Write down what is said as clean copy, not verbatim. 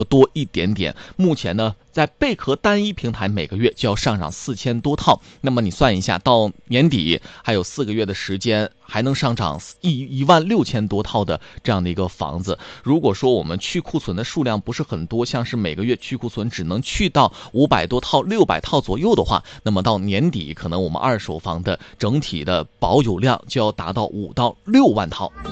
多一点点。目前呢，在贝壳单一平台每个月就要上涨4000多套，那么你算一下，到年底还有4个月的时间，还能上涨16000多套的这样的一个房子。如果说我们去库存的数量不是很多，像是每个月去库存只能去到500多套、600套左右的话，那么到年底可能我们二手房的整体的保有量就要达到5到6万套。